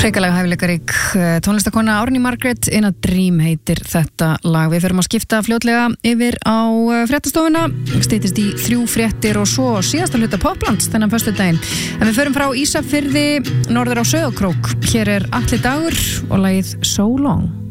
Hrikalega hæfileikarík tónlistakona Árný Margrét In a Dream heitir þetta lag. Við förum að skipta fljótlega yfir á fréttastofuna, styttist í 3 fréttir og svo síðasta hluta Poplands þennan föstudaginn. En við förum frá Ísafirði norður á Sauðárkrók. Hér Atli Dagur og lagið So Long.